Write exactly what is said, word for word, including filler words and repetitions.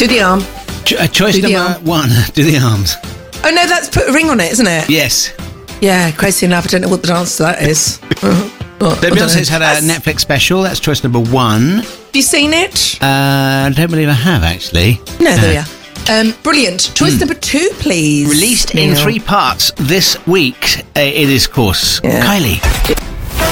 Do the arm. Ch- uh, choice Do the number arm. one. Do the arms. Oh, no, that's put a ring on it, isn't it? Yes. Yeah, Crazy in Love. I don't know what the dance to that is. uh, oh, So Beyonce's had a That's- Netflix special. That's choice number one. Have you seen it? Uh, I don't believe I have, actually. No, there we are. Um, brilliant. Choice number two, please. Released in Neil. three parts this week. Uh, it is, of course, Yeah. Kylie.